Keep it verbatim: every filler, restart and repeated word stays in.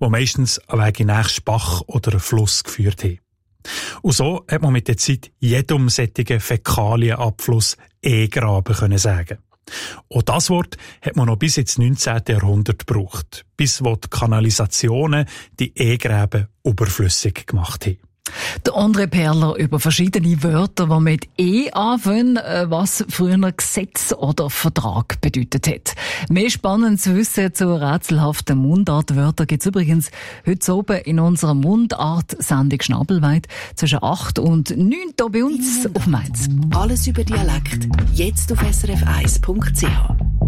die meistens an Weg in den nächsten Bach oder einen Fluss geführt haben. Und so hat man mit der Zeit jedem solchen Fäkalienabfluss E-Graben können sagen. Und das Wort hat man noch bis ins neunzehnten Jahrhundert gebraucht, bis wo die Kanalisationen die E-Gräben überflüssig gemacht haben. Der André Perler über verschiedene Wörter, die mit E anfangen, was früher Gesetz oder Vertrag bedeutet hat. Mehr spannendes Wissen zu rätselhaften Mundartwörtern gibt es übrigens heute oben in unserer Mundart-Sendung Schnabelweit zwischen acht und neun hier bei uns auf Mainz. Alles über Dialekt, jetzt auf s r f eins punkt c h.